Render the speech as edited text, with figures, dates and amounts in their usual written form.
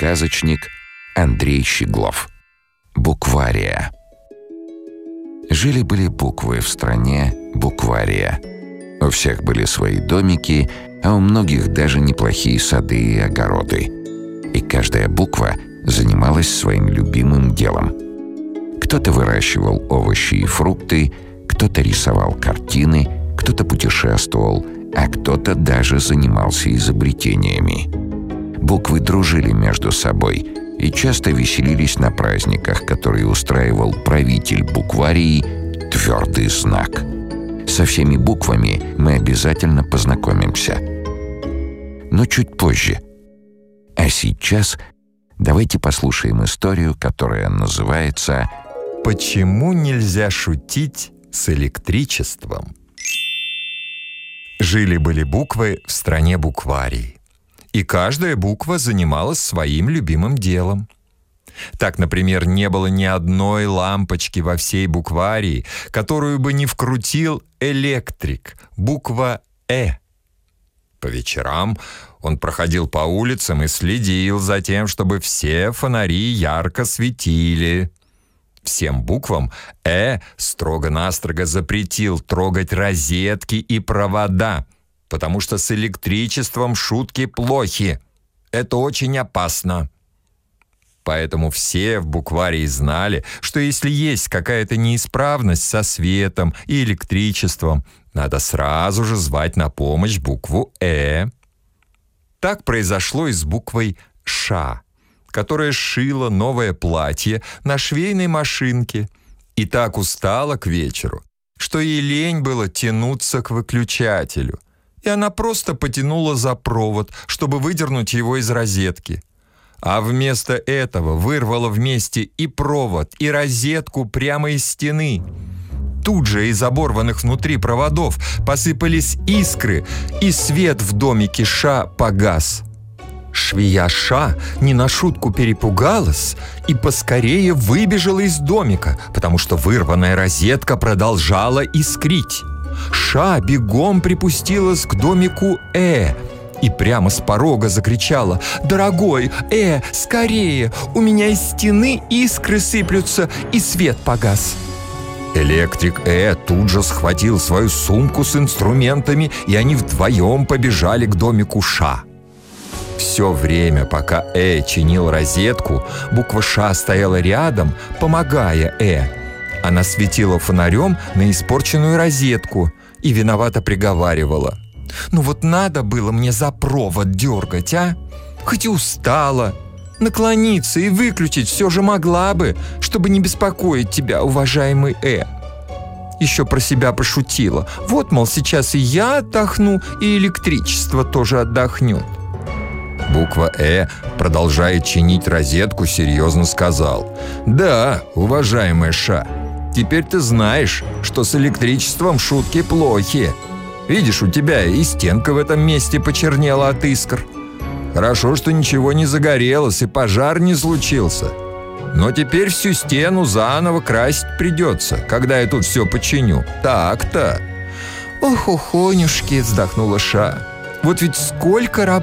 сказочник Андрей Щеглов. Буквария. Жили-были буквы в стране Буквария. У всех были свои домики, а у многих даже неплохие сады и огороды. И каждая буква занималась своим любимым делом. Кто-то выращивал овощи и фрукты, кто-то рисовал картины, кто-то путешествовал, а кто-то даже занимался изобретениями. Буквы дружили между собой и часто веселились на праздниках, которые устраивал правитель Букварии «Твердый знак». Со всеми буквами мы обязательно познакомимся. Но чуть позже. А сейчас давайте послушаем историю, которая называется «Почему нельзя шутить с электричеством?». Жили-были буквы в стране Букварии, и каждая буква занималась своим любимым делом. Так, например, не было ни одной лампочки во всей Букварии, которую бы не вкрутил электрик, буква «Э». По вечерам он проходил по улицам и следил за тем, чтобы все фонари ярко светили. Всем буквам «Э» строго-настрого запретил трогать розетки и провода, потому что с электричеством шутки плохи. Это очень опасно. Поэтому все в Букварии знали, что если есть какая-то неисправность со светом и электричеством, надо сразу же звать на помощь букву «Э». Так произошло и с буквой «Ш», которая шила новое платье на швейной машинке и так устала к вечеру, что ей лень было тянуться к выключателю, и она просто потянула за провод, чтобы выдернуть его из розетки. А вместо этого вырвала вместе и провод, и розетку прямо из стены. Тут же из оборванных внутри проводов посыпались искры, и свет в домике Ша погас. Швея Ша не на шутку перепугалась и поскорее выбежала из домика, потому что вырванная розетка продолжала искрить. Ша бегом припустилась к домику Э и прямо с порога закричала: «Дорогой, скорее! У меня из стены искры сыплются, и свет погас!» Электрик тут же схватил свою сумку с инструментами, и они вдвоем побежали к домику Ша. Все время, пока чинил розетку, буква «Ш» стояла рядом, помогая Она светила фонарем на испорченную розетку и виновато приговаривала: «Ну вот надо было мне за провод дергать, а? Хоть и устала. Наклониться и выключить все же могла бы, чтобы не беспокоить тебя, уважаемый Еще про себя пошутила. Вот, мол, сейчас и я отдохну, и электричество тоже отдохнет». Буква «Э», продолжая чинить розетку, серьезно сказал: «Да, уважаемая Ша, теперь ты знаешь, что с электричеством шутки плохи. Видишь, у тебя и стенка в этом месте почернела от искр. Хорошо, что ничего не загорелось и пожар не случился. Но теперь всю стену заново красить придется, когда я тут все починю. Так-то». «Ох, охонюшки», — вздохнула Ша. «Вот ведь сколько